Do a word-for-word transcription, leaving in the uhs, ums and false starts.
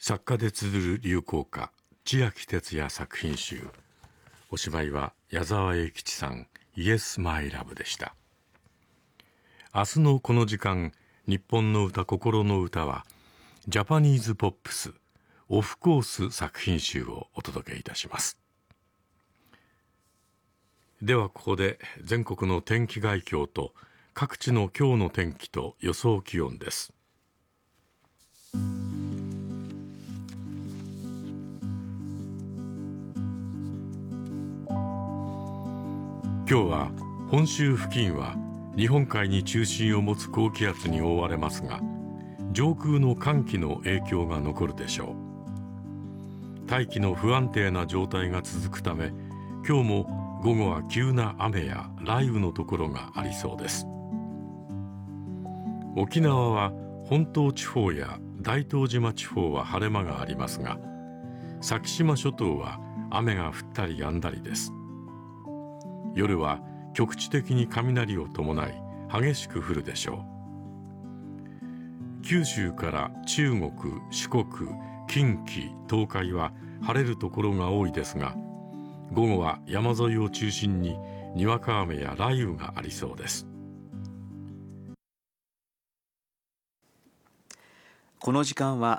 作家で綴る流行歌、千秋哲也作品集。お芝居は矢沢永吉さん、イエスマイラブでした。明日のこの時間、日本の歌、心の歌はジャパニーズポップスオフコース作品集をお届けいたします。ではここで全国の天気概況と各地の今日の天気と予想気温です。今日は本州付近は日本海に中心を持つ高気圧に覆われますが、上空の寒気の影響が残るでしょう。大気の不安定な状態が続くため、今日も午後は急な雨や雷雨のところがありそうです。沖縄は本島地方や大東島地方は晴れ間がありますが、先島諸島は雨が降ったり止んだりです。夜は局地的に雷を伴い激しく降るでしょう。九州から中国、四国、近畿、東海は晴れるところが多いですが、午後は山沿いを中心ににわか雨や雷雨がありそうです。 この時間は